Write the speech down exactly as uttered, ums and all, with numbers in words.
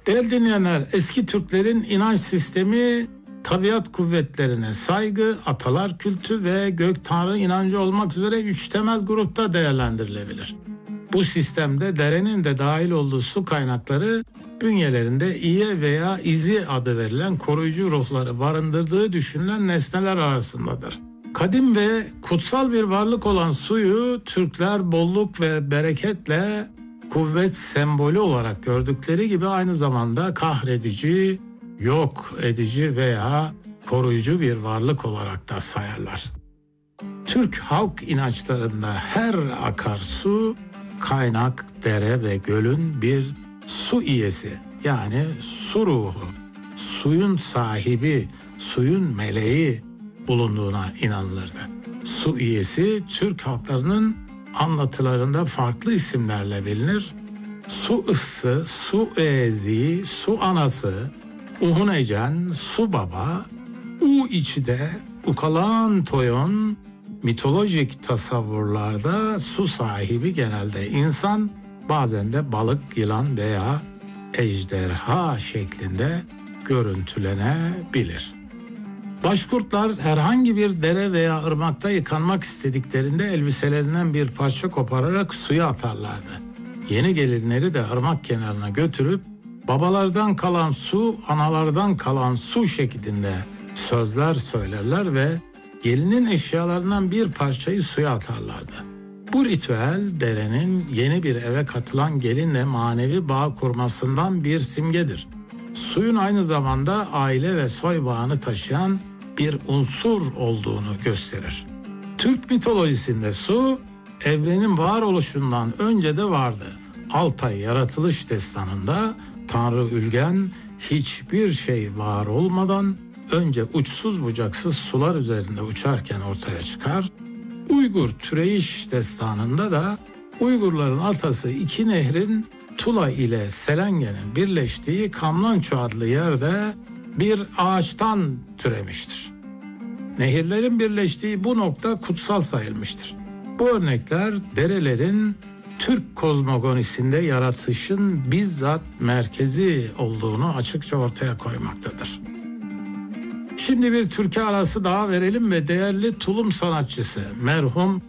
Değerli dinleyenler, eski Türklerin inanç sistemi tabiat kuvvetlerine saygı, atalar kültü ve gök tanrı inancı olmak üzere üç temel grupta değerlendirilebilir. Bu sistemde derenin de dahil olduğu su kaynakları bünyelerinde iye veya izi adı verilen koruyucu ruhları barındırdığı düşünülen nesneler arasındadır. Kadim ve kutsal bir varlık olan suyu Türkler bolluk ve bereketle kuvvet sembolü olarak gördükleri gibi aynı zamanda kahredici, yok edici veya koruyucu bir varlık olarak da sayarlar. Türk halk inançlarında her akarsu, kaynak, dere ve gölün bir su iyesi, yani su ruhu, suyun sahibi, suyun meleği bulunduğuna inanılırdı. Su iyesi Türk halklarının anlatılarında farklı isimlerle bilinir. Su ıssı, su eezi, su anası, uhunecen, su baba, u içide, ukalan toyon, mitolojik tasavvurlarda su sahibi genelde insan, bazen de balık, yılan veya ejderha şeklinde görüntülenebilir. Başkurtlar herhangi bir dere veya ırmakta yıkanmak istediklerinde elbiselerinden bir parça kopararak suya atarlardı. Yeni gelinleri de ırmak kenarına götürüp babalardan kalan su, analardan kalan su şeklinde sözler söylerler ve gelinin eşyalarından bir parçayı suya atarlardı. Bu ritüel derenin yeni bir eve katılan gelinle manevi bağ kurmasından bir simgedir. Suyun aynı zamanda aile ve soy bağını taşıyan bir unsur olduğunu gösterir. Türk mitolojisinde su, evrenin varoluşundan önce de vardı. Altay yaratılış destanında Tanrı Ülgen hiçbir şey var olmadan önce uçsuz bucaksız sular üzerinde uçarken ortaya çıkar. Uygur Türeyiş destanında da Uygurların atası iki nehrin Tula ile Selenge'nin birleştiği Kamlanço adlı yerde bir ağaçtan türemiştir. Nehirlerin birleştiği bu nokta kutsal sayılmıştır. Bu örnekler derelerin Türk kozmogonisinde yaratışın bizzat merkezi olduğunu açıkça ortaya koymaktadır. Şimdi bir türkü arası daha verelim ve değerli tulum sanatçısı merhum